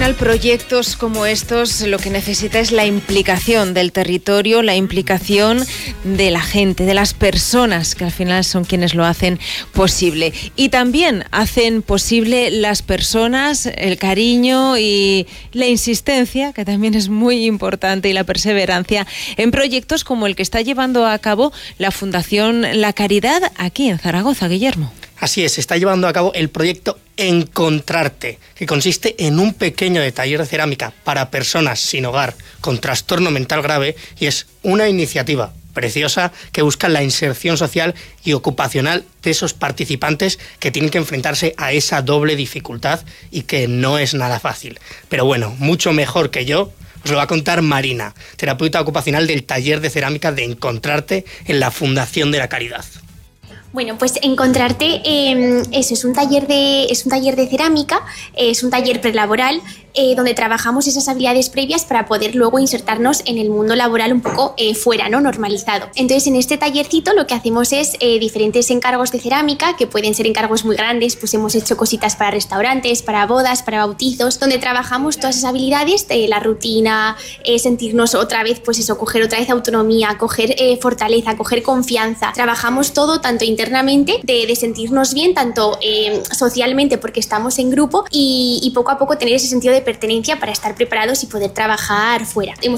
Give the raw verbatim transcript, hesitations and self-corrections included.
final, proyectos como estos lo que necesita es la implicación del territorio, la implicación de la gente, de las personas, que al final son quienes lo hacen posible. Y también hacen posible las personas, el cariño y la insistencia, que también es muy importante, y la perseverancia en proyectos como el que está llevando a cabo la Fundación La Caridad aquí en Zaragoza, Guillermo. Así es, se está llevando a cabo el proyecto Encontrarte, que consiste en un pequeño taller de cerámica para personas sin hogar con trastorno mental grave, y es una iniciativa preciosa que busca la inserción social y ocupacional de esos participantes que tienen que enfrentarse a esa doble dificultad y que no es nada fácil. Pero bueno, mucho mejor que yo os lo va a contar Marina, terapeuta ocupacional del taller de cerámica de Encontrarte en la Fundación de la Caridad. Bueno, pues Encontrarte, eh, eso es un taller de es un taller de cerámica, es un taller prelaboral eh, donde trabajamos esas habilidades previas para poder luego insertarnos en el mundo laboral un poco eh, fuera, ¿no? Normalizado. Entonces, en este tallercito lo que hacemos es eh, diferentes encargos de cerámica, que pueden ser encargos muy grandes, pues hemos hecho cositas para restaurantes, para bodas, para bautizos, donde trabajamos todas esas habilidades de la rutina, eh, sentirnos otra vez, pues eso, coger otra vez autonomía, coger eh, fortaleza, coger confianza. Trabajamos todo tanto internamente, de, de sentirnos bien, tanto eh, socialmente porque estamos en grupo, y, y poco a poco tener ese sentido de pertenencia para estar preparados y poder trabajar fuera. Hemos